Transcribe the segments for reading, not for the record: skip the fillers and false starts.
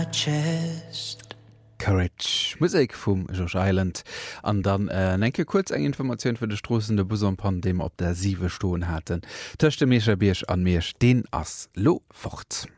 chest. Courage Musik vum Josh Island an dann enke kurz eng Information fir de strossende Busompan dem op der 7 Stoen hatten. Töchte Mecher Biersch an Meersch den ass lo fort.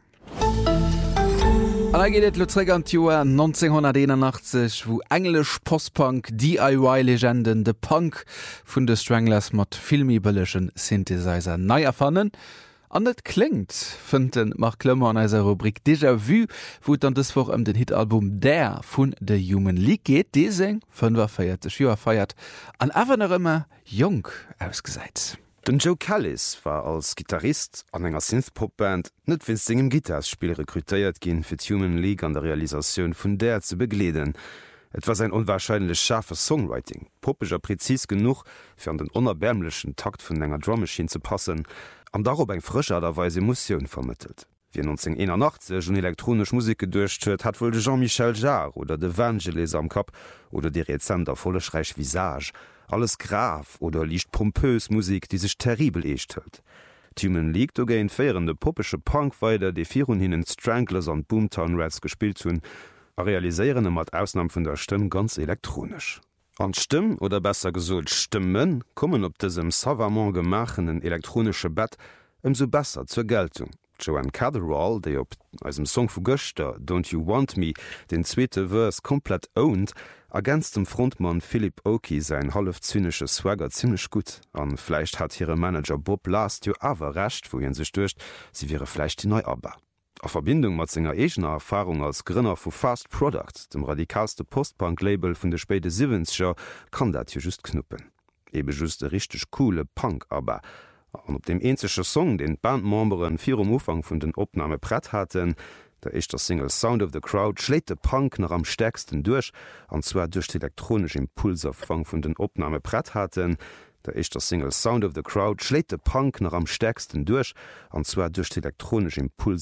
Geht Loträger an Joer 1981, wo englisch Postpunk DIY-Legenden de Punk vun de Stranglers mat filmibellechen Synthesizer nei erfannen. An net klingt fënten mag Klmmer an eiser Rubrik Déjà vu, wo an deswoch den Hitalbum der vun de Human League geht, de seng 5 Joer feiert an awer ëmmer jung ausgesäit. Den Joe Callis war als Gitarrist an enger Synthpopband net vun singem Gitarspiel rekrutéiert ginn fir d'Human League an der Realisaioun vun der ze begleden. Et war sein unwahrscheinlich scharfe Songwriting, poppeger prezis genug fir an den onerbärmlechen Takt vun enger Drummachine ze passen, an darob eng frischerderweise Emoioun vermittelt. Wie 1981 schon elektronisch Musik gedurcht huet, hat wohl de Jean-Michel Jarre oder de Vangelis am Kap oder de Rezenter volleschreich Visage, alles graf oder liicht pompös Musik, die sich terribel echt hält. Human League do géint féierende poppesche Punkweider, de virun hinnen Stranglers an Boomtown Rats gespielt hunn, a realiseieren mat Ausnahme vun der Stimme ganz elektronisch. An Stimm oder besser gesot Stimmen kommen op desem savamment gemachenen elektronische Bett so besser zur Geltung. Joanne Catherall, déi op eisem Song vu Göster Don't You Want Me den zweete Vers komplett owned, ergänzt dem Frontmann Philip Oakey sein half zynische Swagger ziemlich gut. An fleicht hat ihre Manager Bob Last jo awer recht, wo jen sich durcht, sie wäre fleicht die Neuaber. A Verbindung mat senger egener Erfahrung als Grünner vu Fast Product, dem radikalste Postpunk-Label vun de späte 70er, kann dat jo just knuppen. Ebe just de richtig coole Punk aber. An op dem enzesche Song den Bandmemberen vir Ufang vun den Opname brett hatten, der ist der Single Sound of the Crowd schlägt de Punk nach am stärksten durch, anzwer durch d elektronisch Impulserfang vun den Opname brett hatten, der ist der Single Sound of the Crowd schlägt de Punk nach am stärksten durch, anzwer durch d elektronisch Impuls